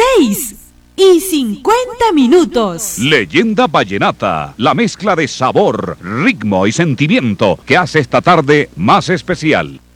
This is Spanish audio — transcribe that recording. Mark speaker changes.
Speaker 1: 6:50.
Speaker 2: Leyenda Vallenata, la mezcla de sabor, ritmo y sentimiento que hace esta tarde más especial.